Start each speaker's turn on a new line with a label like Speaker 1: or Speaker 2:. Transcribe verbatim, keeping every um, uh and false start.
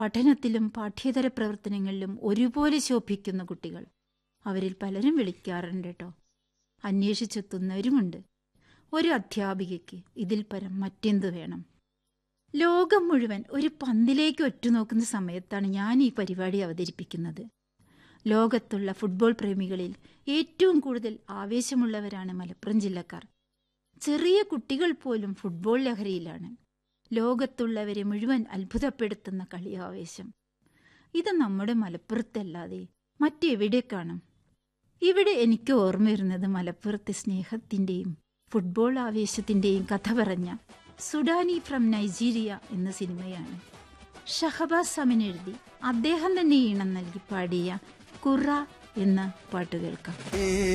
Speaker 1: പഠനത്തിലും പാഠ്യേതര പ്രവർത്തനങ്ങളിലും ഒരുപോലെ ശോഭിക്കുന്ന കുട്ടികൾ. അവരിൽ പലരും വിളിക്കാറുണ്ട് കേട്ടോ. അന്വേഷിച്ചെത്തുന്നവരുമുണ്ട്. ഒരു അധ്യാപികയ്ക്ക് ഇതിൽ പരം മറ്റെന്തു വേണം? ലോകം മുഴുവൻ ഒരു പന്തിലേക്ക് ഒറ്റുനോക്കുന്ന സമയത്താണ് ഞാൻ ഈ പരിപാടി അവതരിപ്പിക്കുന്നത്. ലോകത്തുള്ള ഫുട്ബോൾ പ്രേമികളിൽ ഏറ്റവും കൂടുതൽ ആവേശമുള്ളവരാണ് മലപ്പുറം ജില്ലക്കാർ. ചെറിയ കുട്ടികൾ പോലും ഫുട്ബോൾ ലഹരിയിലാണ്. ലോകത്തുള്ളവരെ മുഴുവൻ അത്ഭുതപ്പെടുത്തുന്ന കളിയാവേശം. ഇത് നമ്മുടെ മലപ്പുറത്തല്ലാതെ മറ്റെവിടെ കാണും? ഇവിടെ എനിക്ക് ഓർമ്മ വരുന്നത് മലപ്പുറത്തെ സ്നേഹത്തിൻ്റെയും ഫുട്ബോൾ ആവേശത്തിൻ്റെയും കഥ പറഞ്ഞ സുഡാനി ഫ്രം നൈജീരിയ എന്ന സിനിമയാണ്. ഷഹബാസ് അമീൻ എഴുതി അദ്ദേഹം തന്നെ ഈണം നൽകി പാടിയ ഖുറ എന്ന പാട്ട് കേൾക്കാം.